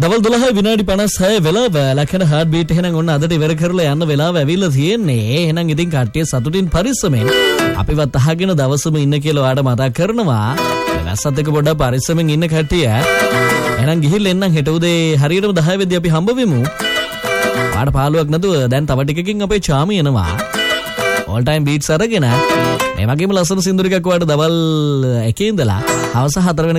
දවල් 12:56 වෙලාව ලකන heart beat එහෙනම් ඔන්න අදට ඉවර කරලා යන්න වෙලාව ඇවිල්ලා තියෙන්නේ. එහෙනම් ඉතින් කට්ටිය සතුටින් පරිස්සමෙන් අපිවත් අහගෙන දවසම ඉන්න කියලා ඔයාලට මතක් කරනවා. වැස්සත් එක්ක පොඩ්ඩක් පරිස්සමෙන් ඉන්න කට්ටිය. එහෙනම් ගිහිල්ලා එන්නම් හෙට උදේ හරියටම 10 වෙද්දී අපි හම්බ වෙමු. ඔයාලට පාළුවක් නැතුව දැන් තව ටිකකින් අපේ චාමි එනවා. all time beats අරගෙන මේ වගේම ලස්සන සින්දුරිකක් ඔයාලට දවල් 1 ඉඳලා හවස 4